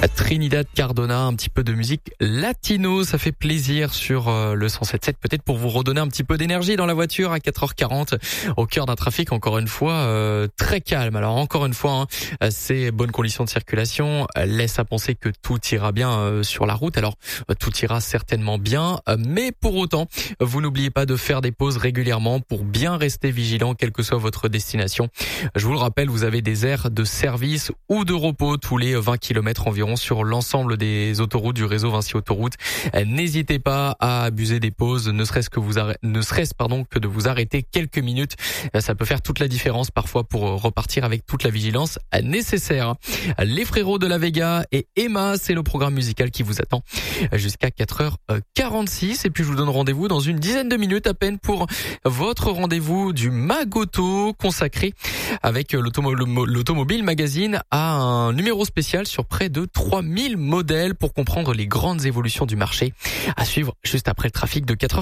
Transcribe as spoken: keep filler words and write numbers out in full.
Trinidad Cardona, un petit peu de musique latino, ça fait plaisir sur le cent sept sept, peut-être pour vous redonner un petit peu d'énergie dans la voiture à quatre heures quarante, au cœur d'un trafic encore une fois euh, très calme. Alors encore une fois, hein, ces bonnes conditions de circulation laissent à penser que tout ira bien euh, sur la route. Alors tout ira certainement bien, mais pour autant, vous n'oubliez pas de faire des pauses régulièrement pour bien rester vigilant, quelle que soit votre destination. Je vous le rappelle, vous avez des aires de service ou de repos tous les vingt kilomètres environ sur l'ensemble des autoroutes du réseau Vinci Autoroute. N'hésitez pas à abuser des pauses, ne serait-ce que vous arrêtez, ne serait-ce pardon que de vous arrêter quelques minutes. Ça peut faire toute la différence parfois pour repartir avec toute la vigilance nécessaire. Les Frérots de la Vega et Emma, c'est le programme musical qui vous attend jusqu'à quatre heures quarante-six. Et puis je vous donne rendez-vous dans une dizaine de minutes à peine pour votre rendez-vous du Magoto consacré avec l'automo- l'Automobile Magazine à un numéro spécial sur près de trois mille modèles pour comprendre les grandes évolutions du marché. À suivre juste après le trafic de quatre heures.